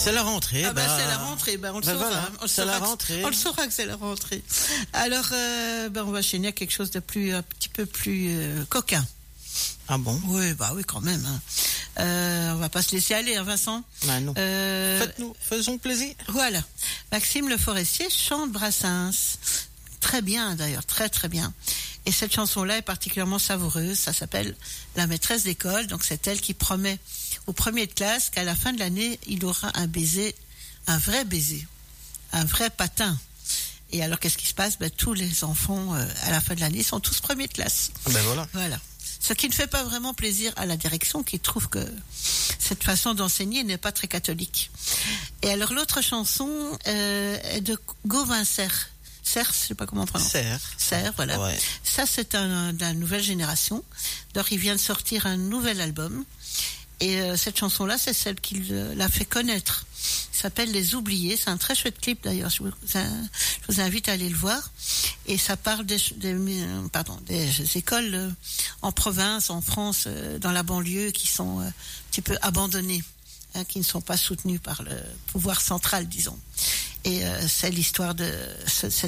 C'est la rentrée. C'est la rentrée. On le saura. Voilà, c'est la rentrée. On le saura que c'est la rentrée. Alors, on va enchaîner à quelque chose de un petit peu plus coquin. Ah bon? Oui, quand même. On va pas se laisser aller, hein, Vincent. Ah non. Faisons plaisir. Voilà. Maxime Le Forestier chante Brassens. Très bien, d'ailleurs, très très bien. Et cette chanson-là est particulièrement savoureuse. Ça s'appelle La maîtresse d'école. Donc c'est elle qui promet au premier de classe qu'à la fin de l'année, il aura un vrai baiser, un vrai patin. Et alors qu'est-ce qui se passe? Tous les enfants à la fin de l'année sont tous premiers de classe. Voilà. Ce qui ne fait pas vraiment plaisir à la direction qui trouve que cette façon d'enseigner n'est pas très catholique. Et alors l'autre chanson est de Gauvin Serre. Serre, je sais pas comment on prononce. Serre, voilà. Ouais. Ça, c'est de la nouvelle génération. Donc, il vient de sortir un nouvel album. Et cette chanson-là, c'est celle qui l'a fait connaître. Ça s'appelle Les Oubliés. C'est un très chouette clip, d'ailleurs. Je vous invite à aller le voir. Et ça parle des écoles en province, en France, dans la banlieue, qui sont un petit peu abandonnées, qui ne sont pas soutenues par le pouvoir central, disons. Et c'est l'histoire de cette